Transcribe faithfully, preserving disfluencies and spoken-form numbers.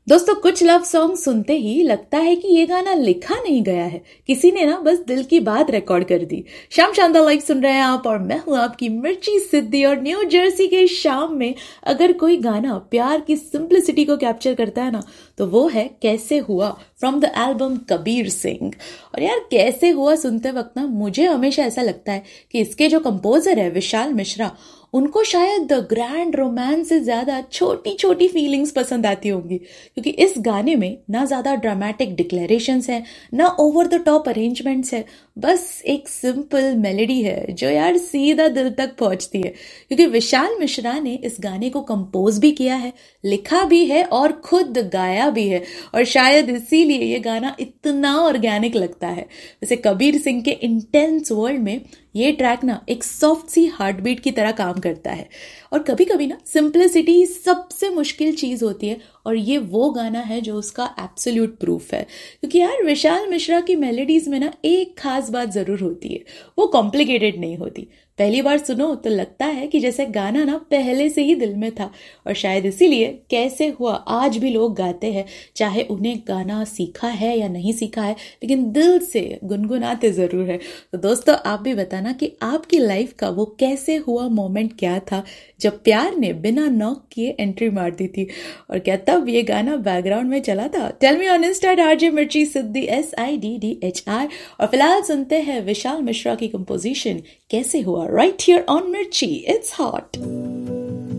दोस्तों, कुछ love song सुनते ही लगता है कि ये गाना लिखा नहीं गया है, किसी ने ना बस दिल की बात रिकॉर्ड कर दी। शाम शानदार लाइव सुन रहे हैं आप और मैं हूं आपकी मिर्ची सिद्धि। और न्यू जर्सी के शाम में अगर कोई गाना प्यार की सिंप्लिसिटी को कैप्चर करता है ना, तो वो है कैसे हुआ from the album Kabir Singh. और यार, कैसे हुआ सुनते वक्त ना मुझे हमेशा ऐसा लगता है कि इसके जो कंपोजर है विशाल मिश्रा, उनको शायद द ग्रैंड रोमांस से ज्यादा छोटी छोटी फीलिंग्स पसंद आती होंगी, क्योंकि इस गाने में ना ज्यादा ड्रामेटिक डिक्लेरेशंस है, ना ओवर द टॉप अरेंजमेंट्स है, बस एक सिंपल मेलोडी है जो यार सीधा दिल तक पहुंचती है। क्योंकि विशाल मिश्रा ने इस गाने को कंपोज भी किया है, लिखा भी है और खुद गाया भी है, और शायद इसीलिए ये गाना इतना ऑर्गेनिक लगता है। वैसे कबीर सिंह के इंटेंस वर्ल्ड में ये ट्रैक ना एक सॉफ्ट सी हार्ट बीट की तरह काम करता है। और कभी कभी ना सिंप्लिसिटी सबसे मुश्किल चीज होती है, और ये वो गाना है जो उसका एब्सोल्यूट प्रूफ है। क्योंकि यार, विशाल मिश्रा की मेलोडीज में ना एक खास बात जरूर होती है, वो कॉम्प्लिकेटेड नहीं होती। पहली बार सुनो तो लगता है कि जैसे गाना ना पहले से ही दिल में था, और शायद इसीलिए कैसे हुआ आज भी लोग गाते हैं, चाहे उन्हें गाना सीखा है या नहीं सीखा है, लेकिन दिल से गुनगुनाते जरूर है। तो दोस्तों, आप भी बताना कि आपकी लाइफ का वो कैसे हुआ मोमेंट क्या था जब प्यार ने बिना नॉक किए एंट्री मार दी थी, और क्या तब ये गाना बैकग्राउंड में चला था? Tell me on Insta RJ मिर्ची सिद्धि S I D D H R. और फिलहाल सुनते हैं विशाल मिश्रा की कंपोजिशन कैसे हुआ, राइट हियर ऑन मिर्ची, इट्स हॉट।